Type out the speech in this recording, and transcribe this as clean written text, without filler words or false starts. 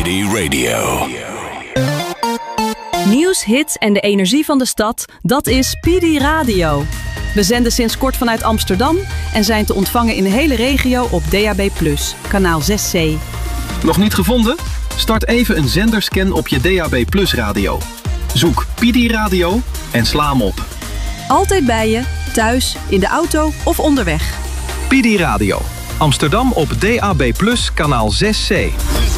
PD Radio. Nieuws, hits en de energie van de stad, dat is PD Radio. We zenden sinds kort vanuit Amsterdam en zijn te ontvangen in de hele regio op DAB+, kanaal 6C. Nog niet gevonden? Start even een zenderscan op je DAB+ radio. Zoek PD Radio en sla hem op. Altijd bij je, thuis, in de auto of onderweg. PD Radio. Amsterdam op DAB+, kanaal 6C.